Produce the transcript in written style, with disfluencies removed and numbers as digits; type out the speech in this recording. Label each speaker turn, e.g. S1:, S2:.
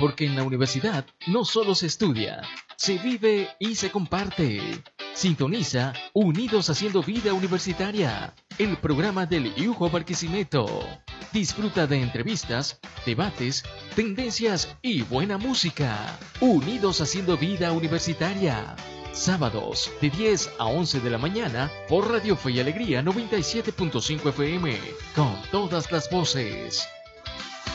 S1: porque en la universidad no solo se estudia, se vive y se comparte. Sintoniza Unidos Haciendo Vida Universitaria, el programa del IUJO Barquisimeto. Disfruta de entrevistas, debates, tendencias y buena música. Unidos Haciendo Vida Universitaria. Sábados de 10 a 11 de la mañana por Radio Fe y Alegría 97.5 FM, con todas las voces.